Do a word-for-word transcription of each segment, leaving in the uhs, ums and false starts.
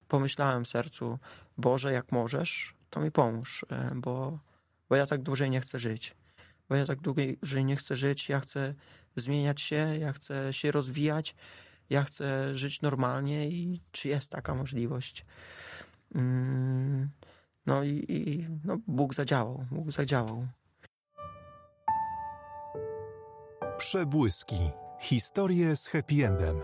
pomyślałem w sercu, Boże, jak możesz, to mi pomóż, bo, bo ja tak dłużej nie chcę żyć. Bo ja tak dłużej nie chcę żyć, ja chcę zmieniać się, ja chcę się rozwijać, ja chcę żyć normalnie i czy jest taka możliwość? No i, i no, Bóg zadziałał, Bóg zadziałał. Przebłyski. Historie z happy endem.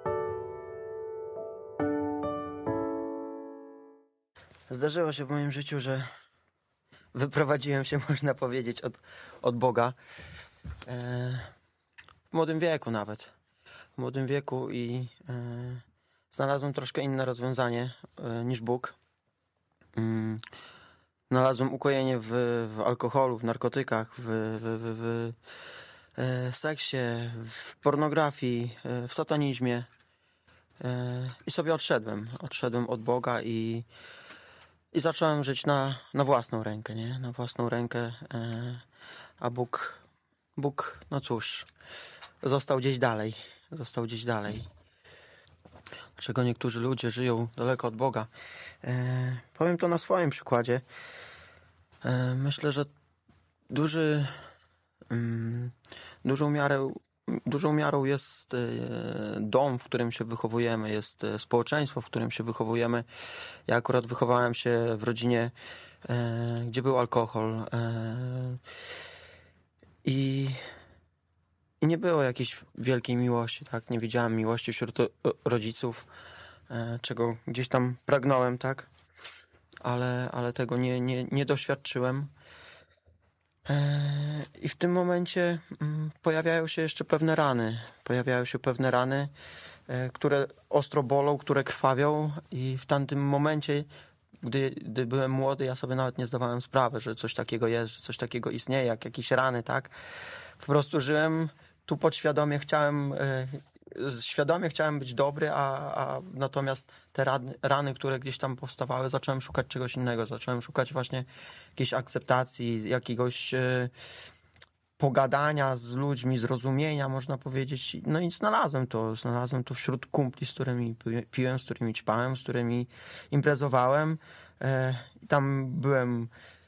Zdarzyło się w moim życiu, że wyprowadziłem się, można powiedzieć, od, od Boga. E, w młodym wieku nawet. W młodym wieku i e, znalazłem troszkę inne rozwiązanie e, niż Bóg. Mm, znalazłem ukojenie w, w alkoholu, w narkotykach, w, w, w, w e, seksie, w pornografii, e, w satanizmie. E, I sobie odszedłem. Odszedłem od Boga i I zacząłem żyć na, na własną rękę, nie? Na własną rękę, e, a Bóg, Bóg, no cóż, został gdzieś dalej, został gdzieś dalej. Dlaczego niektórzy ludzie żyją daleko od Boga? E, powiem to na swoim przykładzie. E, myślę, że duży, mm, dużą miarę Dużą miarą jest dom, w którym się wychowujemy, jest społeczeństwo, w którym się wychowujemy. Ja akurat wychowałem się w rodzinie, gdzie był alkohol i, i nie było jakiejś wielkiej miłości, tak? Nie widziałem miłości wśród rodziców, czego gdzieś tam pragnąłem, tak? Ale, ale tego nie, nie, nie doświadczyłem. I w tym momencie pojawiają się jeszcze pewne rany. Pojawiają się pewne rany, które ostro bolą, które krwawią i w tamtym momencie, gdy, gdy byłem młody, ja sobie nawet nie zdawałem sprawy, że coś takiego jest, że coś takiego istnieje, jak jakieś rany, tak? Po prostu żyłem tu podświadomie, chciałem, świadomie chciałem być dobry, a, a natomiast te rany, rany, które gdzieś tam powstawały, zacząłem szukać czegoś innego, zacząłem szukać właśnie jakiejś akceptacji, jakiegoś e, pogadania z ludźmi, zrozumienia, można powiedzieć. No i znalazłem to, znalazłem to wśród kumpli, z którymi piłem, z którymi ćpałem, z którymi imprezowałem. E, tam byłem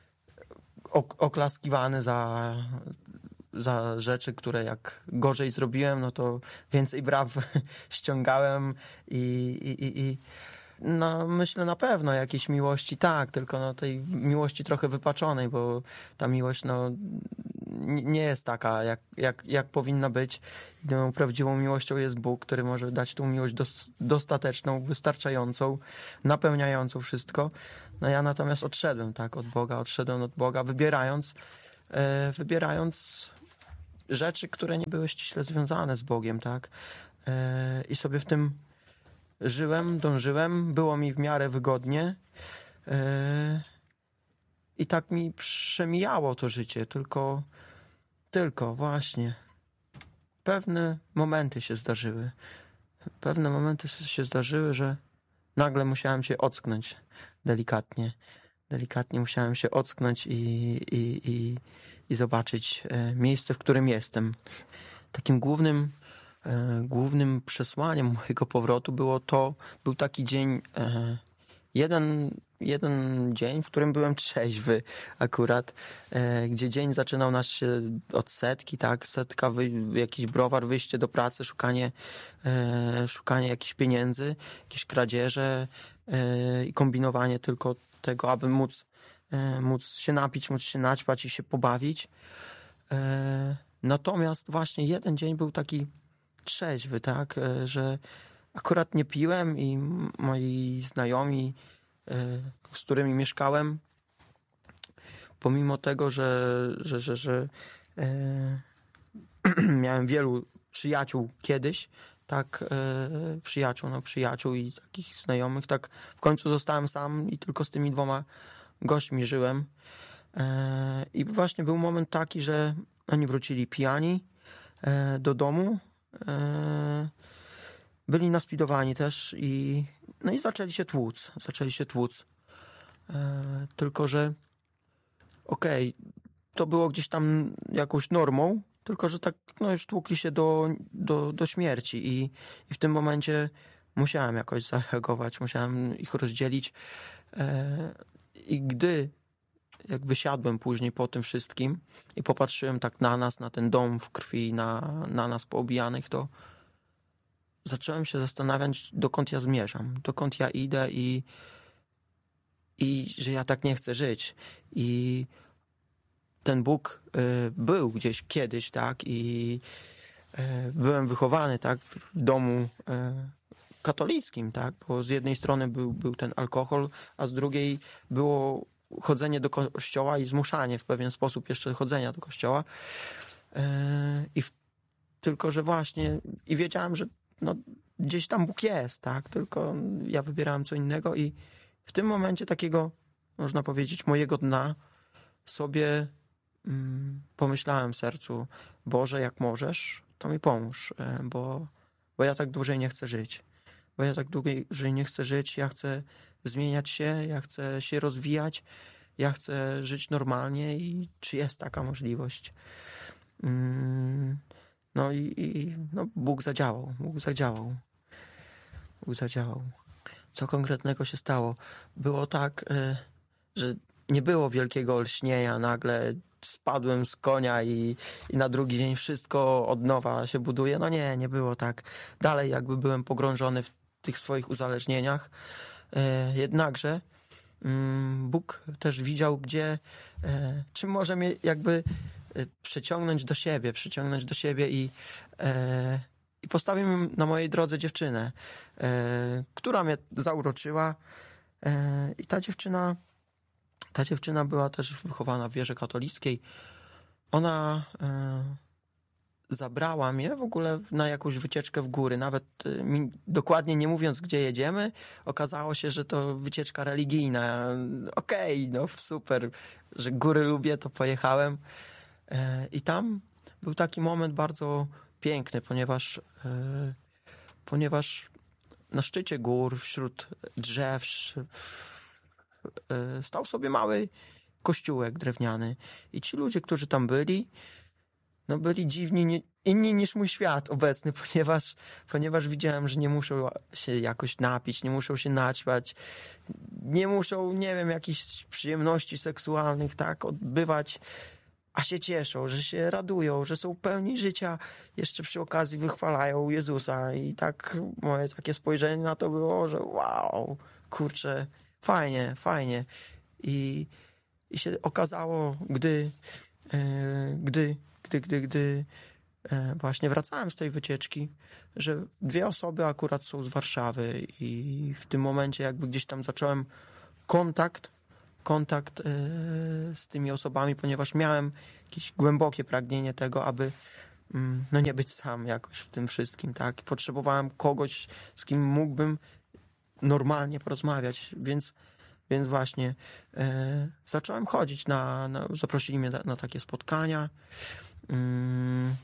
oklaskiwany za za rzeczy, które jak gorzej zrobiłem, no to więcej braw ściągałem i, i, i, i no myślę na pewno jakiejś miłości, tak, tylko no tej miłości trochę wypaczonej, bo ta miłość no nie jest taka, jak, jak, jak powinna być. No, prawdziwą miłością jest Bóg, który może dać tą miłość dos, dostateczną, wystarczającą, napełniającą wszystko. No ja natomiast odszedłem, tak, od Boga, odszedłem od Boga, wybierając e, wybierając rzeczy, które nie były ściśle związane z Bogiem, tak? E, I sobie w tym żyłem, dążyłem, było mi w miarę wygodnie e, i tak mi przemijało to życie, tylko, tylko właśnie pewne momenty się zdarzyły. Pewne momenty się zdarzyły, że nagle musiałem się ocknąć delikatnie. Delikatnie musiałem się ocknąć i, i, i, i zobaczyć miejsce, w którym jestem. Takim głównym, głównym przesłaniem mojego powrotu było to, był taki dzień, jeden, jeden dzień, w którym byłem trzeźwy akurat, gdzie dzień zaczynał nas się od setki, tak, setka, wy, jakiś browar, wyjście do pracy, szukanie, szukanie jakichś pieniędzy, jakieś kradzieże i kombinowanie tylko tego, aby móc, e, móc się napić, móc się naćpać i się pobawić. E, natomiast właśnie jeden dzień był taki trzeźwy, tak, e, że akurat nie piłem i moi znajomi, e, z którymi mieszkałem, pomimo tego, że, że, że, że e, miałem wielu przyjaciół kiedyś, tak, e, przyjaciół, no przyjaciół i takich znajomych, tak w końcu zostałem sam i tylko z tymi dwoma gośćmi żyłem. E, I właśnie był moment taki, że oni wrócili pijani e, do domu, e, byli naspidowani też i no i zaczęli się tłuc, zaczęli się tłuc. E, tylko, że okej, okay, to było gdzieś tam jakąś normą, tylko, że tak no już tłukli się do, do, do śmierci i, i w tym momencie musiałem jakoś zareagować, musiałem ich rozdzielić. I gdy jakby siadłem później po tym wszystkim i popatrzyłem tak na nas, na ten dom w krwi, na, na nas poobijanych, to zacząłem się zastanawiać, dokąd ja zmierzam, dokąd ja idę i, i że ja tak nie chcę żyć. I ten Bóg y, był gdzieś kiedyś, tak, i y, byłem wychowany, tak, w, w domu y, katolickim, tak, bo z jednej strony był, był ten alkohol, a z drugiej było chodzenie do kościoła i zmuszanie w pewien sposób jeszcze chodzenia do kościoła. Yy, I w, tylko, że właśnie i wiedziałem, że no, gdzieś tam Bóg jest, tak, tylko ja wybierałem co innego i w tym momencie takiego, można powiedzieć, mojego dna sobie mm, pomyślałem w sercu: Boże, jak możesz, to mi pomóż, yy, bo, bo ja tak dłużej nie chcę żyć. Bo ja tak dłużej nie chcę żyć, ja chcę zmieniać się, ja chcę się rozwijać, ja chcę żyć normalnie i czy jest taka możliwość? No i, i no Bóg zadziałał, Bóg zadziałał, Bóg zadziałał. Co konkretnego się stało? Było tak, że nie było wielkiego olśnienia, nagle spadłem z konia i, i na drugi dzień wszystko od nowa się buduje. No nie, nie było tak. Dalej jakby byłem pogrążony w tych swoich uzależnieniach. Jednakże Bóg też widział, gdzie, czym może mnie jakby przyciągnąć do siebie, przyciągnąć do siebie i, i postawił na mojej drodze dziewczynę, która mnie zauroczyła i ta dziewczyna, ta dziewczyna była też wychowana w wierze katolickiej. Ona zabrała mnie w ogóle na jakąś wycieczkę w góry, nawet mi, dokładnie nie mówiąc, gdzie jedziemy, okazało się, że to wycieczka religijna. Okej, okay, no super, że góry lubię, to pojechałem. I tam był taki moment bardzo piękny, ponieważ, ponieważ na szczycie gór, wśród drzew stał sobie mały kościółek drewniany. I ci ludzie, którzy tam byli, no byli dziwni, nie, inni niż mój świat obecny, ponieważ, ponieważ widziałem, że nie muszą się jakoś napić, nie muszą się naćpać, nie muszą, nie wiem, jakichś przyjemności seksualnych, tak, odbywać, a się cieszą, że się radują, że są pełni życia, jeszcze przy okazji wychwalają Jezusa i tak moje takie spojrzenie na to było, że wow, kurczę, fajnie, fajnie. I, i się okazało, gdy, yy, gdy Gdy, gdy, gdy właśnie wracałem z tej wycieczki, że dwie osoby akurat są z Warszawy i w tym momencie jakby gdzieś tam zacząłem kontakt, kontakt z tymi osobami, ponieważ miałem jakieś głębokie pragnienie tego, aby no nie być sam jakoś w tym wszystkim, tak? I potrzebowałem kogoś, z kim mógłbym normalnie porozmawiać, więc Więc właśnie e, zacząłem chodzić na, na... Zaprosili mnie na, na takie spotkania ym,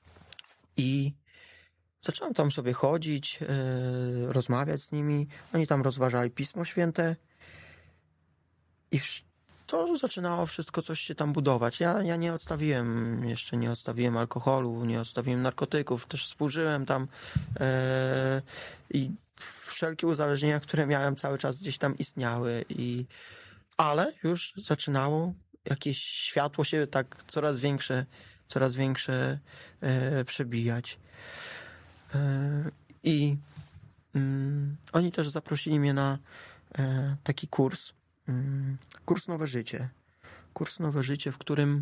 i zacząłem tam sobie chodzić, e, rozmawiać z nimi. Oni tam rozważali Pismo Święte i to zaczynało wszystko coś się tam budować. Ja, ja nie odstawiłem, jeszcze nie odstawiłem alkoholu, nie odstawiłem narkotyków, też współżyłem tam e, i wszelkie uzależnienia, które miałem, cały czas gdzieś tam istniały, i ale już zaczynało jakieś światło się tak coraz większe, coraz większe e, przebijać. E, I mm, oni też zaprosili mnie na e, taki kurs, mm, kurs Nowe Życie. Kurs Nowe Życie, w którym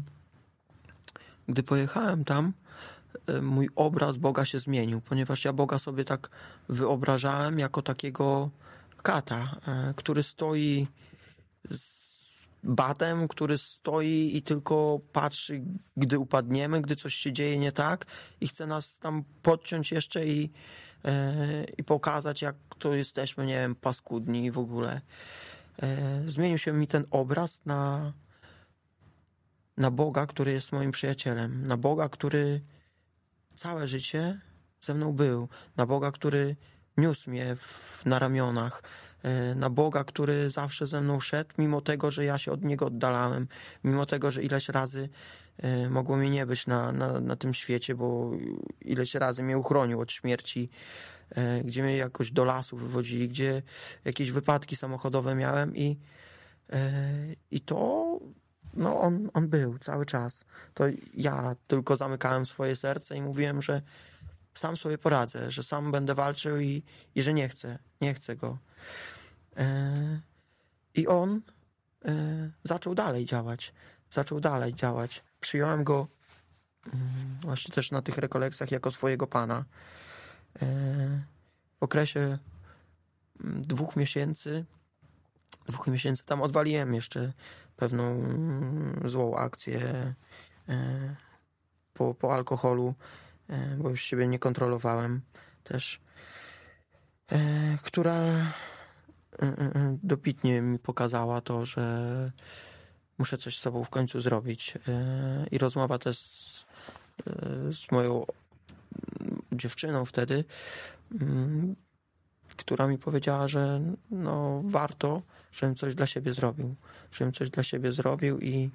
gdy pojechałem tam, mój obraz Boga się zmienił, ponieważ ja Boga sobie tak wyobrażałem jako takiego kata, który stoi z batem, który stoi i tylko patrzy, gdy upadniemy, gdy coś się dzieje nie tak i chce nas tam podciąć jeszcze i, i pokazać, jak to jesteśmy, nie wiem, paskudni w ogóle. Zmienił się mi ten obraz na, na Boga, który jest moim przyjacielem, na Boga, który całe życie ze mną był, na Boga, który niósł mnie w, na ramionach, na Boga, który zawsze ze mną szedł, mimo tego, że ja się od Niego oddalałem, mimo tego, że ileś razy mogło mnie nie być na, na, na tym świecie, bo ileś razy mnie uchronił od śmierci gdzie mnie jakoś do lasu wywodzili, gdzie jakieś wypadki samochodowe miałem i, i to no on, on był cały czas. To ja tylko zamykałem swoje serce i mówiłem, że sam sobie poradzę, że sam będę walczył i, i że nie chcę, nie chcę go. I on zaczął dalej działać. Zaczął dalej działać. Przyjąłem go właśnie też na tych rekolekcjach jako swojego pana. W okresie dwóch miesięcy dwóch miesięcy tam odwaliłem jeszcze pewną złą akcję po, po alkoholu, bo już siebie nie kontrolowałem też, która dobitnie mi pokazała to, że muszę coś z sobą w końcu zrobić. I rozmowa też z, z moją dziewczyną wtedy, która mi powiedziała, że no warto, żebym coś dla siebie zrobił. Żebym coś dla siebie zrobił i,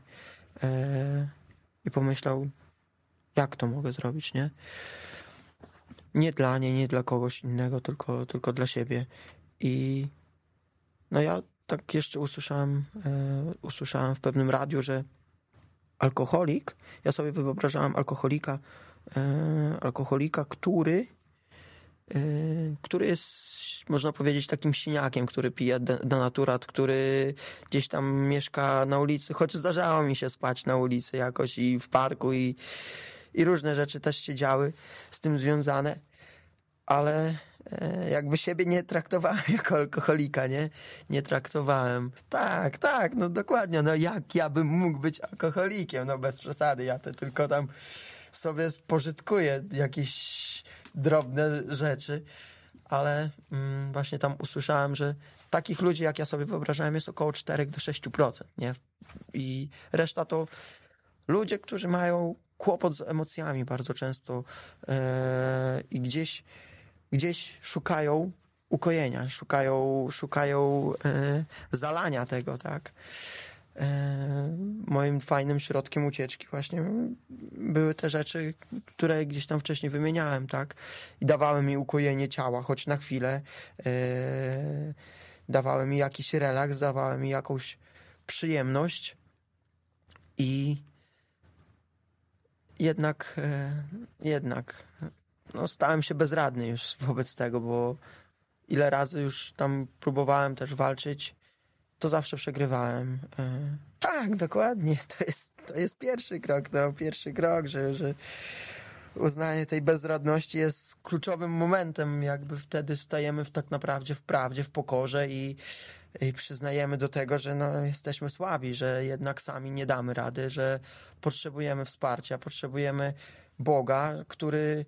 i pomyślał, jak to mogę zrobić, nie? Nie dla niej, nie dla kogoś innego, tylko, tylko dla siebie. I no ja tak jeszcze usłyszałem, e, usłyszałem w pewnym radiu, że alkoholik, ja sobie wyobrażałem alkoholika, e, alkoholika, który, e, który jest, można powiedzieć, takim siniakiem, który pije denaturat, który gdzieś tam mieszka na ulicy, choć zdarzało mi się spać na ulicy jakoś i w parku i, i różne rzeczy też się działy z tym związane, ale jakby siebie nie traktowałem jako alkoholika, nie? Nie traktowałem. Tak, tak, no dokładnie. No jak ja bym mógł być alkoholikiem? No bez przesady. Ja to tylko tam sobie spożytkuję jakieś drobne rzeczy, ale mm, właśnie tam usłyszałem, że takich ludzi, jak ja sobie wyobrażałem, jest około cztery do sześciu procent, nie? I reszta to ludzie, którzy mają kłopot z emocjami bardzo często yy, i gdzieś gdzieś szukają ukojenia, szukają, szukają e, zalania tego, tak. E, moim fajnym środkiem ucieczki właśnie były te rzeczy, które gdzieś tam wcześniej wymieniałem, tak. I dawały mi ukojenie ciała, choć na chwilę. E, dawały mi jakiś relaks, dawały mi jakąś przyjemność i jednak, e, jednak no, stałem się bezradny już wobec tego, bo ile razy już tam próbowałem też walczyć, to zawsze przegrywałem. E, tak, dokładnie, to jest, to jest pierwszy krok, to pierwszy krok, że, że uznanie tej bezradności jest kluczowym momentem, jakby wtedy stajemy w, tak naprawdę w prawdzie, w pokorze i, i przyznajemy do tego, że no, jesteśmy słabi, że jednak sami nie damy rady, że potrzebujemy wsparcia, potrzebujemy Boga, który